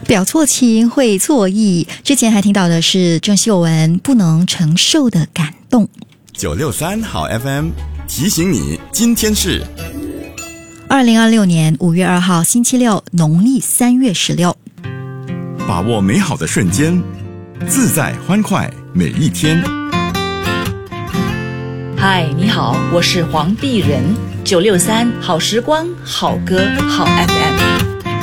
表错情会错意。之前还听到的是郑秀文不能承受的感动。 963好 FM 提醒你，今天是 2026年5月2号星期六，农历3月16。 把握美好的瞬间，自在欢快每一天。 嗨，你好，我是黄碧仁，963好时光，好歌，好 FM。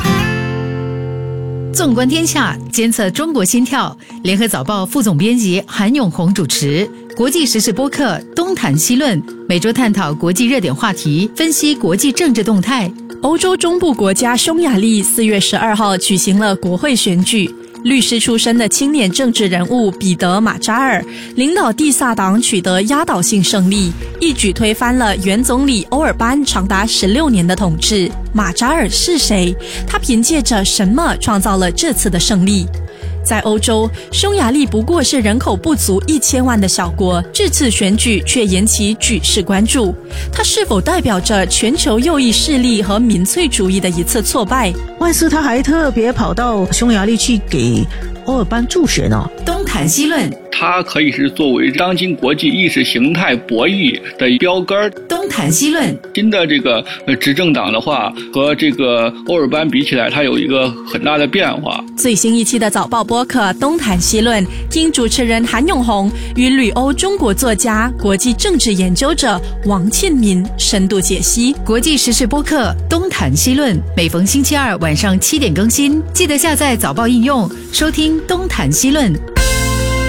纵观天下，监测中国心跳。联合早报副总编辑韩永红主持国际时事播客东谈西论，每周探讨国际热点话题，分析国际政治动态。 欧洲中部国家匈牙利4月12号举行了国会选举，律师出身的青年政治人物彼得·马扎尔领导蒂萨党取得压倒性胜利，一举推翻了原总理欧尔班长达16年的统治。马扎尔是谁？他凭借着什么创造了这次的胜利？在欧洲，匈牙利不过是人口不足1000万的小国，这次选举却引起举世关注。它是否代表着全球右翼势力和民粹主义的一次挫败？ 万斯他还特别跑到匈牙利去给欧尔班助选呢。 东谈西论， 它可以是作为当今国际意识形态博弈的标杆。 东谈西论， 新的这个执政党的话，和这个欧尔班比起来，它有一个很大的变化。 最新一期的早报播客东谈西论，听主持人韩永红与旅欧中国作家、国际政治研究者王庆民深度解析。 国际时事播客东谈西论，每逢星期二晚上7点更新，记得下载早报应用收听东谈西论。